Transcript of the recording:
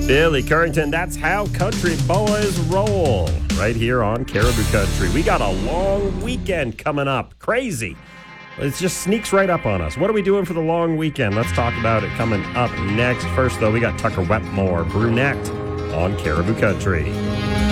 Billy Currington, that's how country boys roll right here on Caribou Country. We got a long weekend coming up. Crazy. It just sneaks right up on us. What are we doing for the long weekend? Let's talk about it coming up next. First, though, we got Tucker Wetmore, Brunette on Caribou Country.